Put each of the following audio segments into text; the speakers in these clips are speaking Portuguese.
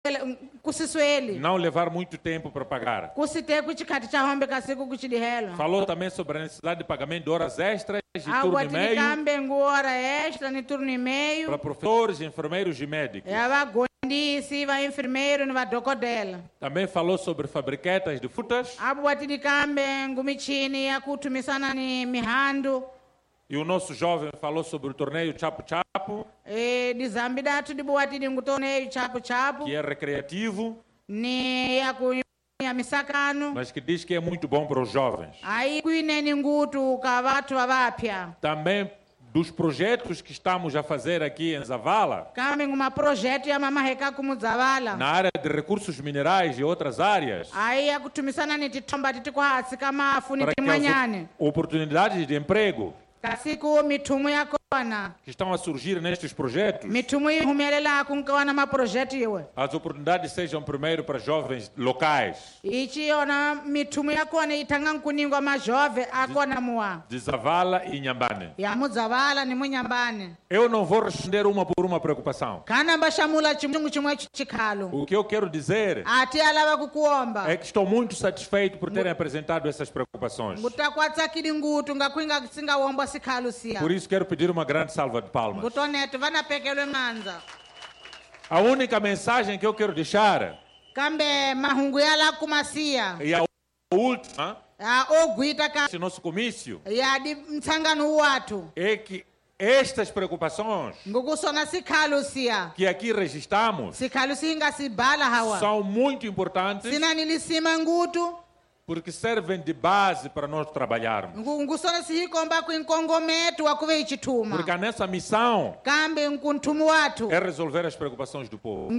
Não levar muito tempo para pagar. Falou também sobre a necessidade de pagamento de horas extras e turno e meio para professores, enfermeiros e médicos. Também falou sobre fabriquetas de frutas. E o nosso jovem falou sobre o torneio Chapo Chapo, que é recreativo, mas que diz que é muito bom para os jovens. Também dos projetos que estamos a fazer aqui em Zavala, na área de recursos minerais e outras áreas, para que as oportunidades de emprego que estão a surgir nestes projetos, as oportunidades sejam primeiro para jovens locais de Zavala e Inhambane. Eu não vou responder uma por uma preocupação. O que eu quero dizer é que estou muito satisfeito por terem apresentado essas preocupações. Por isso quero pedir uma grande salva de palmas. A única mensagem que eu quero deixar, e a última, esse nosso comício, é que estas preocupações que aqui registramos são muito importantes, porque servem de base para nós trabalharmos. Porque a nossa missão é resolver as preocupações do povo.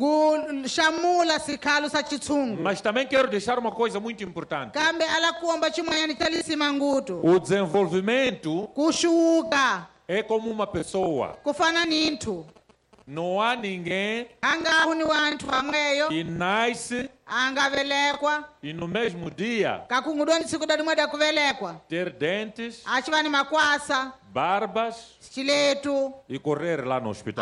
Mas também quero deixar uma coisa muito importante. O desenvolvimento é como uma pessoa. Não há ninguém que nasce e no mesmo dia ter dentes, barbas e correr lá no hospital.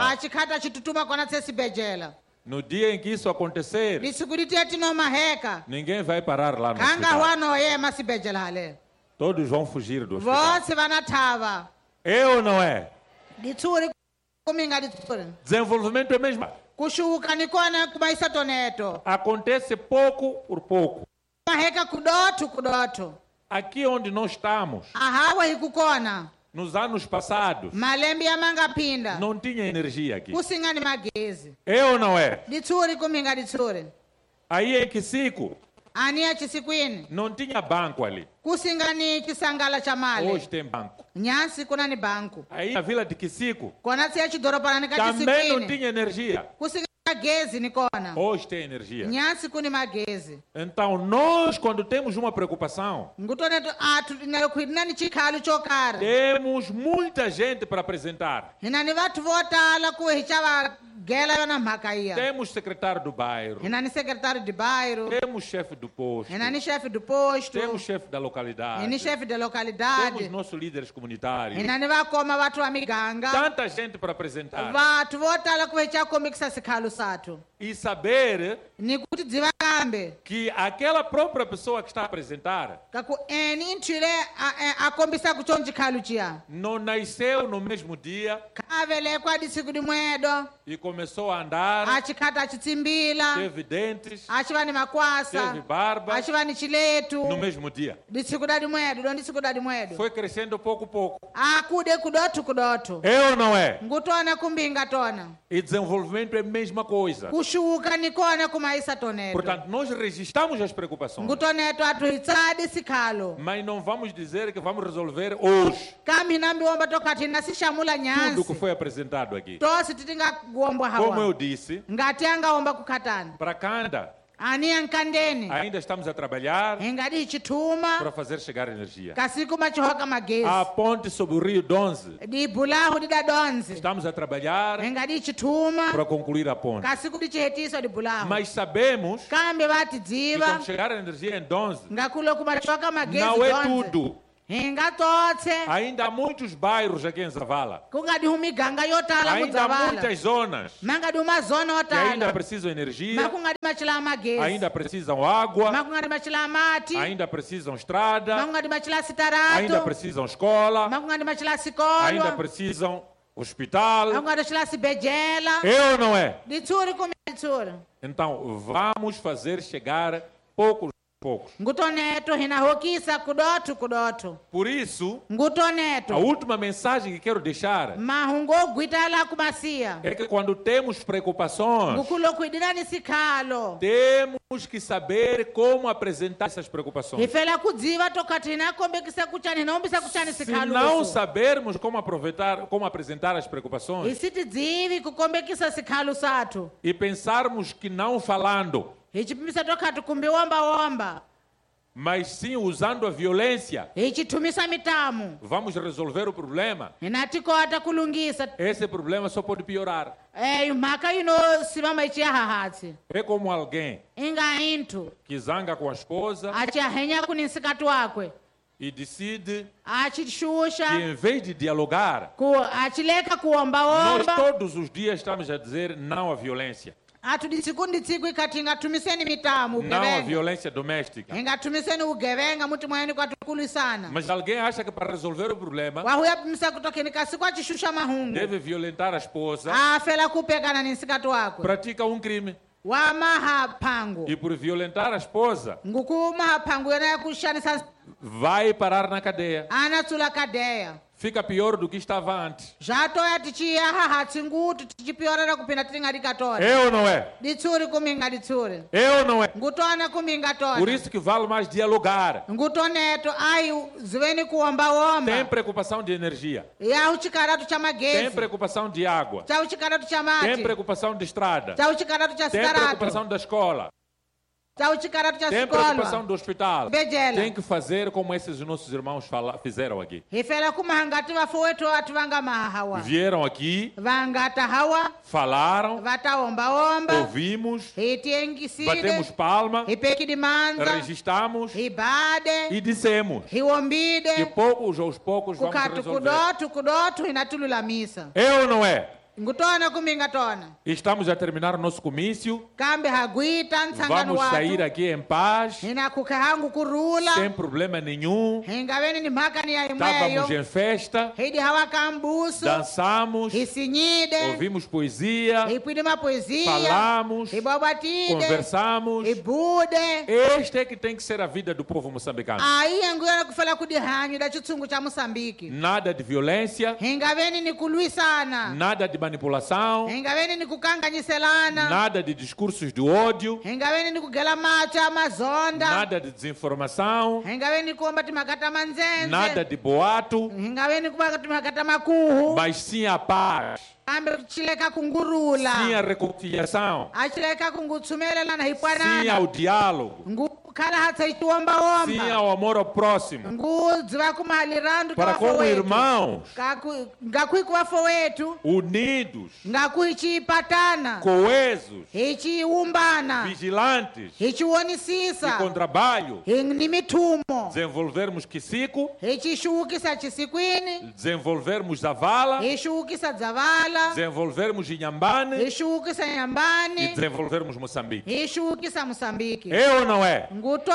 No dia em que isso acontecer, ninguém vai parar lá no hospital. Todos vão fugir do hospital. É ou não é? Desenvolvimento é mesmo. Acontece pouco por pouco. Aqui onde nós estamos, nos anos passados, não tinha energia aqui. É ou não é? Aí em Kisiku, não tinha banco ali. Hoje tem banco. Aí na vila de Kisiku também não tinha energia. Hoje tem energia. Então nós, quando temos uma preocupação, temos muita gente para apresentar. Temos secretário do bairro. Temos chefe do posto. Temos chefe da localidade. Temos nossos líderes comunitários. Tanta gente para apresentar. E saber que aquela própria pessoa que está a apresentar não nasceu no mesmo dia e começou a andar, teve dentes, teve barba no mesmo dia. Foi crescendo pouco a pouco. É ou não é? E desenvolvimento é a mesma coisa. Portanto, nós registramos as preocupações, mas não vamos dizer que vamos resolver hoje tudo que foi apresentado aqui. Como eu disse, para Kanda ainda estamos a trabalhar para fazer chegar energia. A ponte sobre o rio Donze, estamos a trabalhar para concluir a ponte. Mas sabemos que quando chegar a energia em Donze, não é tudo. Ainda há muitos bairros aqui em Zavala. Ainda há muitas zonas que ainda precisam de energia, ainda precisam água, ainda precisam estrada, ainda precisam escola, ainda precisam hospital. É ou não é? Então vamos fazer chegar poucos. Por isso, a última mensagem que quero deixar é que quando temos preocupações, temos que saber como apresentar essas preocupações. Se não sabermos como apresentar as preocupações e pensarmos que não falando, mas sim usando a violência, vamos resolver o problema. Esse problema só pode piorar. É como alguém que zanga com a esposa e decide que em vez de dialogar, nós todos os dias estamos a dizer não à violência. Não a violência doméstica. Mas alguém acha que para resolver o problema deve violentar a esposa, pratica um crime. E por violentar a esposa vai parar na cadeia. Fica pior do que estava antes. É ou não é? É ou não é? Por isso que vale mais dialogar. Tem preocupação de energia. Tem preocupação de água. Tem preocupação de estrada. Tem preocupação da escola. Tem preocupação do hospital. Tem que fazer como esses nossos irmãos fizeram aqui. Vieram aqui, falaram, ouvimos, batemos palma, registramos e dissemos que poucos aos poucos vamos resolver. É ou não é? Estamos a terminar o nosso comício. Vamos sair aqui em paz, sem problema nenhum. Estávamos em festa, dançamos, ouvimos poesia, falamos, conversamos. Este é que tem que ser a vida do povo moçambicano. Nada de violência, nada de manipulação, nada de discursos de ódio, nada de desinformação, nada de boato, mas sim a paz, sim a reconciliação, sim ao diálogo, sim ao amor ao próximo, para como irmãos unidos, coesos, vigilantes e com trabalho, desenvolvermos Kisiku, desenvolvermos Zavala, desenvolvermos Inhambane e desenvolvermos Moçambique. É ou não é?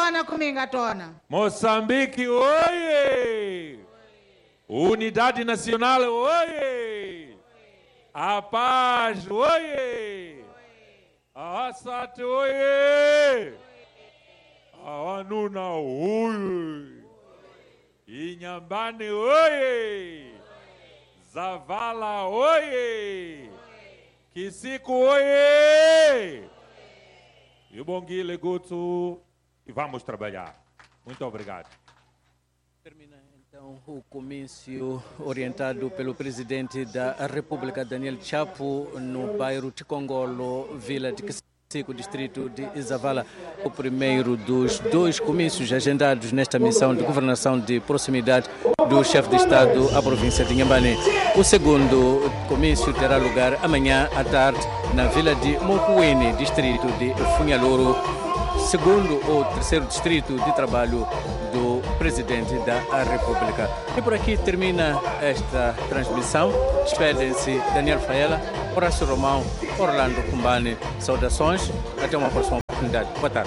Moçambique, oie! Unidade nacional, oie! A paz, oie! A Assat, oie! A Anuna, oie! Inhambane, oie! Zavala, oie! Kisiku, oie! E o Bonguile Gutsu, e vamos trabalhar. Muito obrigado. Termina então o comício orientado pelo presidente da República, Daniel Chapo, no bairro Tikongolo, vila de Kisiku, distrito de Zavala. O primeiro dos dois comícios agendados nesta missão de governação de proximidade do chefe de Estado à província de Inhambane. O segundo comício terá lugar amanhã à tarde na vila de Mokuene, distrito de Funhaloro, segundo ou terceiro distrito de trabalho do Presidente da República. E por aqui termina esta transmissão. Despedem-se Daniel Faela, Horácio Romão, Orlando Kumbane. Saudações, até uma próxima oportunidade. Boa tarde.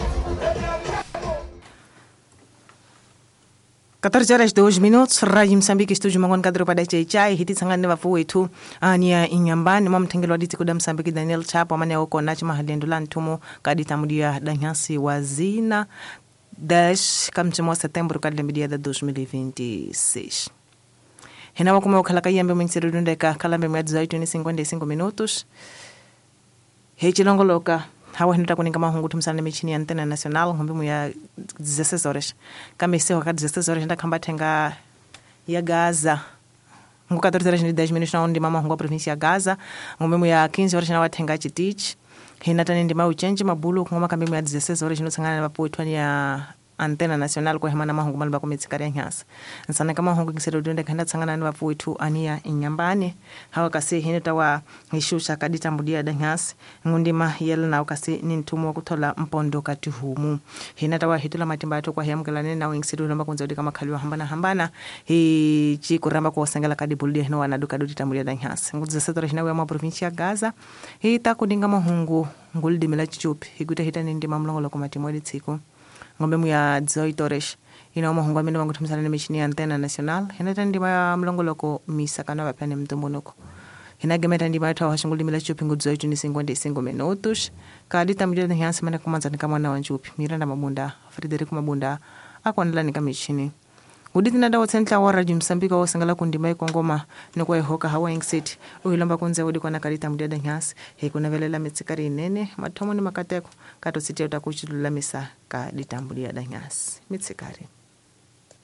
14:02, Rádio Moçambique, estúdio Mangon Kadro pada Chai, hiti sangane wafu wetu ania inyambani mamtengelo waditi kuda Msambiki Daniel Chapo amane wako nachi mahaliendu lantumu kadita mudia danyasi wazina dash kamchimo Setembro kadile media da 2026. Hena wakume wakalaka yambe mwengiseru dundeka kalambe mwadu zaitu ni 55 minutos. Hechi longoloka. Hawa hinata kuninga mahungu tumsana michini ya Antena Nacional ngombimu ya 16 horas. Kama ise wakati 16 horas hinata kamba tenga ya Gaza. Ngu 14 horas ni 10 minutos na undi mama hungu provinsi ya Gaza. Ngombimu ya 15 horas na watenga chitich. Hinata nindi mauchenji mabulu ngoma kambimu ya 16 horas hinutangana na wapu itwani ya Antena Nacional kwa hemana mahungu maluba kumitsikari ya nyasa. Nsana kama mahungu kisero dunde kanda tsangana na wapu itu ania inyambani. Hawa kasi hinata wa ishusha kadita mbudia da nyasa. Ngundima yela na wakasi nintumu wa kutola mpondo kati humu. Hinata wa hitula matimba atu kwa hiamgalane na wingisiru namba kunzaudi kama kaliwa hambana. Hii kuramba kwa wasangala kadi buldia hino wanaduka dudi tambudia da nyasa. Ngudu za satora hinawe ya provinsi ya Gaza. Hii taku dinga mahungu ngulidi mila chichupi. Higuta hita nindi mamlongo loko matimwadi tsiku. Ngombe mu ya 18 horas ina mahungu amene wangu tumsana na mishini ya Antena Nacional hinata ndima ya mlongo loko misakana wapane mtumbunuko hinagemeta ndima ya washunguli mila chupi ngu 18 ni 55 minutos kadita mjada na hiansi mana kumanza ni kama na wanjupi Miranda Mabunda Frederico Mabunda akwanala ni kamishini uditi nada watsentla wa Radio Msambiki wa sangala kundima iko ngoma nikuwa ihoka hawa ingseti uhilamba kunze udi kwa nakarita mjada nyasi hekuna velela mitsikari inene matomo ni makateko kato siti utakuchilula misa ka ditambulia da nyasi mitsikari